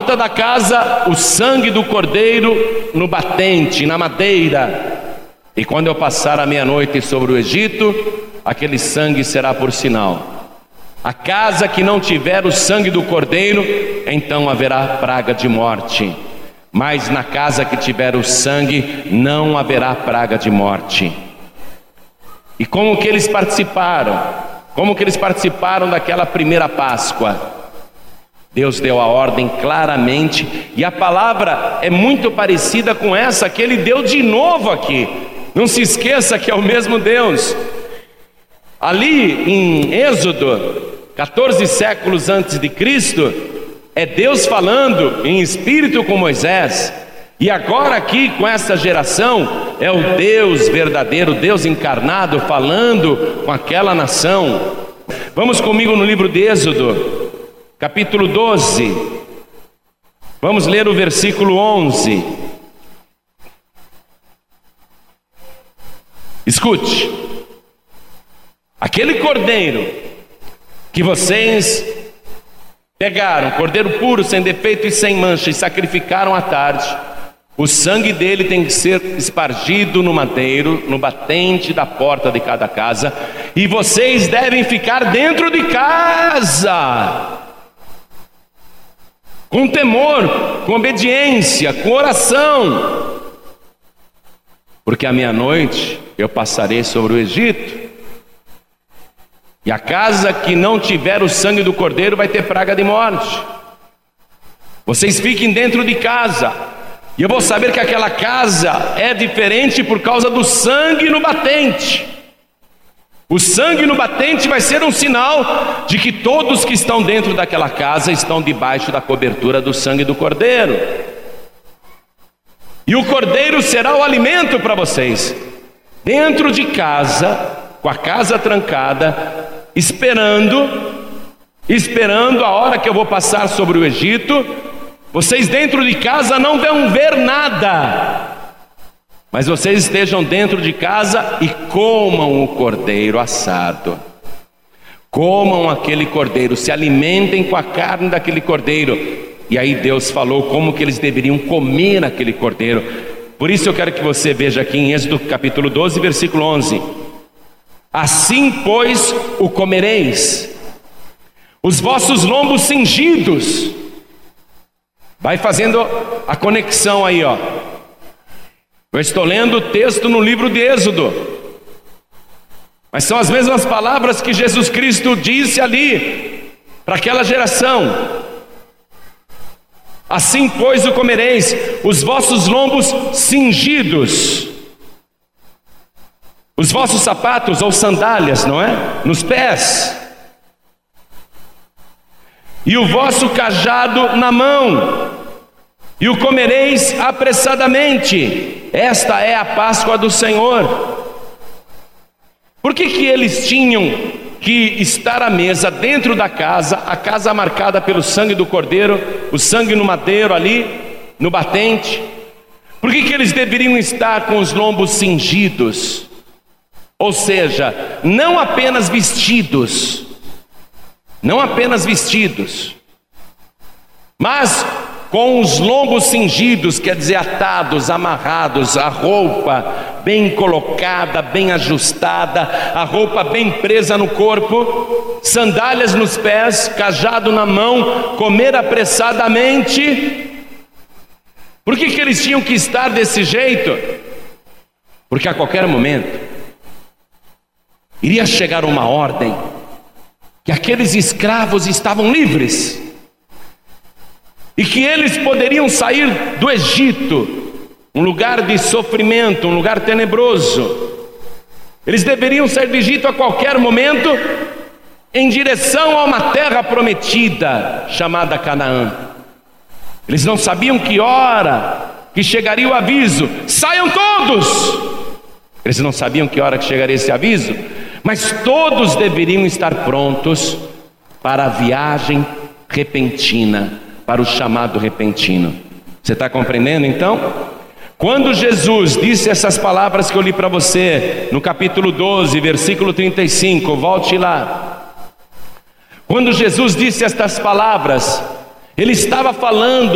porta da casa o sangue do cordeiro no batente, na madeira. E quando eu passar a meia-noite sobre o Egito, aquele sangue será por sinal. A casa que não tiver o sangue do cordeiro, então haverá praga de morte. Mas na casa que tiver o sangue, não haverá praga de morte. E como que eles participaram? Como que eles participaram daquela primeira Páscoa? Deus deu a ordem claramente, e a palavra é muito parecida com essa que ele deu de novo aqui. Não se esqueça que é o mesmo Deus. Ali em Êxodo, 14 séculos antes de Cristo, é Deus falando em espírito com Moisés. E agora aqui com essa geração, é o Deus verdadeiro, Deus encarnado, falando com aquela nação. Vamos comigo no livro de Êxodo, capítulo 12. Vamos ler o versículo 11. Escute. Aquele cordeiro que vocês pegaram, cordeiro puro, sem defeito e sem mancha, e sacrificaram à tarde, o sangue dele tem que ser espargido no madeiro, no batente da porta de cada casa, e vocês devem ficar dentro de casa, com temor, com obediência, com oração, porque à meia-noite eu passarei sobre o Egito, e a casa que não tiver o sangue do cordeiro vai ter praga de morte. Vocês fiquem dentro de casa, e eu vou saber que aquela casa é diferente por causa do sangue no batente. O sangue no batente vai ser um sinal de que todos que estão dentro daquela casa estão debaixo da cobertura do sangue do cordeiro. E o cordeiro será o alimento para vocês. Dentro de casa, com a casa trancada, esperando a hora que eu vou passar sobre o Egito. Vocês dentro de casa não vão ver nada, mas vocês estejam dentro de casa e comam o cordeiro assado. Comam aquele cordeiro, se alimentem com a carne daquele cordeiro. E aí Deus falou como que eles deveriam comer aquele cordeiro. Por isso eu quero que você veja aqui em Êxodo capítulo 12, versículo 11. Assim, pois, o comereis, os vossos lombos cingidos. Vai fazendo a conexão aí, ó. Eu estou lendo o texto no livro de Êxodo, mas são as mesmas palavras que Jesus Cristo disse ali para aquela geração. Assim, pois, o comereis, os vossos lombos cingidos, os vossos sapatos ou sandálias, não é? Nos pés, e o vosso cajado na mão, e o comereis apressadamente. Esta é a Páscoa do Senhor. Por que eles tinham que estar à mesa dentro da casa, a casa marcada pelo sangue do cordeiro, o sangue no madeiro ali, no batente? Por que eles deveriam estar com os lombos cingidos? Ou seja, não apenas vestidos, mas com os lombos cingidos, quer dizer, atados, amarrados, a roupa bem colocada, bem ajustada, a roupa bem presa no corpo, sandálias nos pés, cajado na mão, comer apressadamente. Por que eles tinham que estar desse jeito? Porque a qualquer momento iria chegar uma ordem que aqueles escravos estavam livres e que eles poderiam sair do Egito, um lugar de sofrimento, um lugar tenebroso. Eles deveriam sair do Egito a qualquer momento em direção a uma terra prometida chamada Canaã. Eles não sabiam que hora que chegaria o aviso: saiam todos! Eles não sabiam que hora que chegaria esse aviso, mas todos deveriam estar prontos para a viagem repentina, para o chamado repentino. Você está compreendendo então? Quando Jesus disse essas palavras que eu li para você, no capítulo 12, versículo 35, volte lá. Quando Jesus disse estas palavras, Ele estava falando